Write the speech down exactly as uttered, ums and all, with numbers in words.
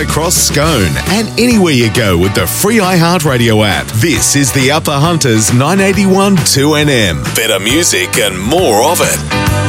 across Scone and anywhere you go with the free iHeartRadio app. This is the Upper Hunters nine eighty-one two N M. Better music and more of it.